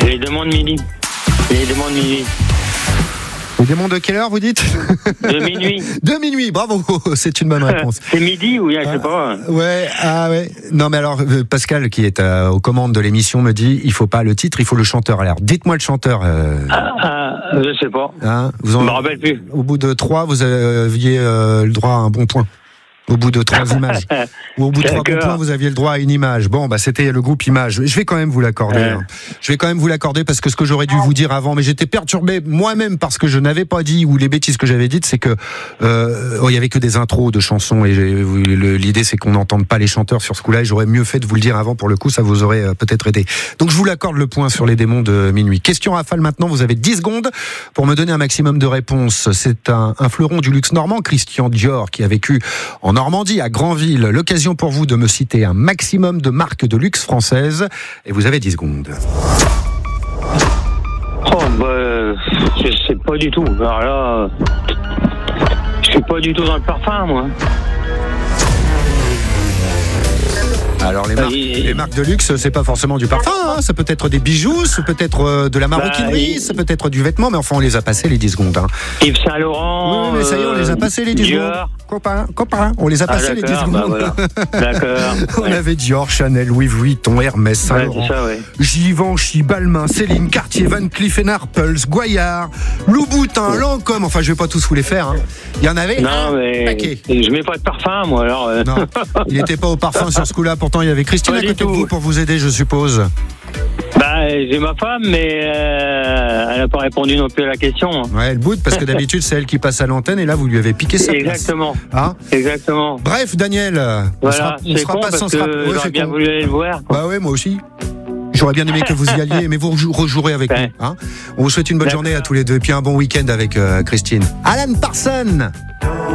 Les demandes midi. Les demandes midi. Les démons de quelle heure, vous dites? De minuit. De minuit, bravo, c'est une bonne réponse. C'est midi ou je sais pas. Ouais, ouais. Non, mais alors, Pascal, qui est aux commandes de l'émission, me dit, il faut pas le titre, il faut le chanteur. Alors, dites-moi le chanteur. Je sais pas. Hein, Je me rappelle plus. Au bout de 3, vous aviez le droit à un bon point. Au bout de 3 images. Ou au bout de 3 bons points, vous aviez le droit à une image. Bon, bah, c'était le groupe Image. Je vais quand même vous l'accorder. Hein. Je vais quand même vous l'accorder parce que ce que j'aurais dû vous dire avant, mais j'étais perturbé moi-même parce que je n'avais pas dit, ou les bêtises que j'avais dites, c'est que, il y avait que des intros de chansons et l'idée c'est qu'on n'entende pas les chanteurs sur ce coup-là et j'aurais mieux fait de vous le dire avant pour le coup, ça vous aurait peut-être aidé. Donc je vous l'accorde le point sur les démons de minuit. Question rafale maintenant, vous avez 10 secondes pour me donner un maximum de réponses. C'est un fleuron du luxe normand, Christian Dior, qui a vécu en Normandie, à Granville. L'occasion pour vous de me citer un maximum de marques de luxe françaises. Et vous avez 10 secondes. Oh, je sais pas du tout. Alors là, je suis pas du tout dans le parfum, moi. Alors les marques de luxe, c'est pas forcément du parfum, hein. Ça peut être des bijoux, ça peut être de la maroquinerie, ça peut être du vêtement, mais enfin on les a passés les 10 secondes. Hein. Yves Saint Laurent. Oui, mais ça y est, on les a passés les 10 secondes. Copain, on les a passés les 10 secondes. Bah voilà. D'accord. On avait Dior, Chanel, Louis Vuitton, Hermès, Saint Laurent, c'est ça, ouais. Givenchy, Balmain, Céline, Cartier, Van Cleef & Arpels, Goyard, Louboutin, Lancôme. Enfin, je vais pas tous vous les faire. Hein. Il y en avait un paquet. Je mets pas de parfum, moi. Alors. Non, il n'était pas au parfum sur ce coup-là. Pourtant, il y avait Christine à côté de vous pour vous aider, je suppose. Bah, j'ai ma femme, mais elle n'a pas répondu non plus à la question. Ouais, elle boude parce que d'habitude c'est elle qui passe à l'antenne et là vous lui avez piqué sa place. Exactement. Hein? Exactement. Bref, Daniel, voilà, on sera pas sans se rappeler. J'aurais bien voulu aller le voir. Quoi. Bah ouais, moi aussi. J'aurais bien aimé que vous y alliez, mais vous rejouerez avec nous. Hein, on vous souhaite une bonne journée à tous les deux et puis un bon week-end avec Christine. Alan Parsons.